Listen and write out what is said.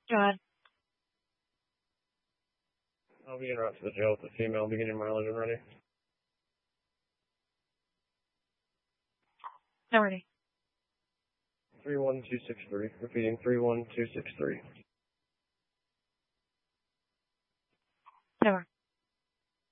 Go ahead. I'll be en route to the jail with the female beginning mileage and ready. Now ready. 31263. Repeating 31263. Never.